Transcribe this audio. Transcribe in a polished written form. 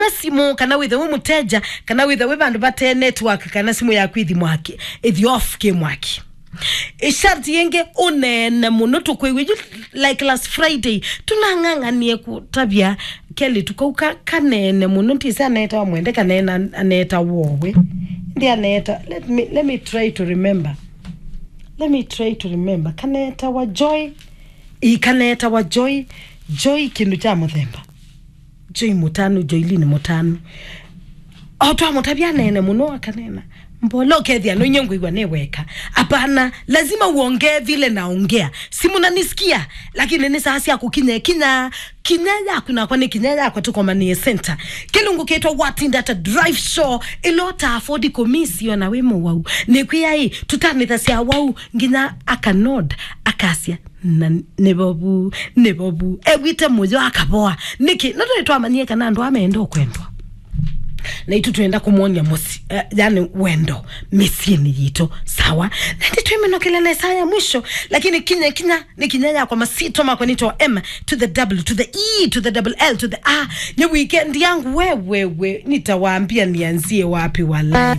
simu kana withe we muteja kana withe we bandu bate network kana simu ya kwithi mwaki ithi off ke mwaki isharti yenge unene muno tukwewe like last Friday tunanganganie kutabia keli tukauka kanene muno ntisa neta wa mwende kanena aneta wowe ndi aneta let me try to remember kaneta wa joy kindu cha muthemba joy mutano joylini mutano otwa mutabia nene muno akanena mbolo kethia no nyongo igwa neweka apana lazima uongee vile naongea simu nanisikia lakini ni sasa kinya yakuna kwa ni kinya yakwa tuko manie center kilungu ketwa watinda ta drive show ilota afford commission na wemo wau nekwia hii tutanitha cia wau nginya akanod akasia nebobu egwite moyo akaboa niki notwa manie kana ndo ameenda kwendwa na itu tuenda kumuonya mosi yani wendo misini yito sawa na nditu imenokele na saya mwisho lakini kinya ni kinyanya kwa masito mako nito M to the W to the E to the double L to the A nye weekend yangu wewe nitawaambia nianzie wapi wala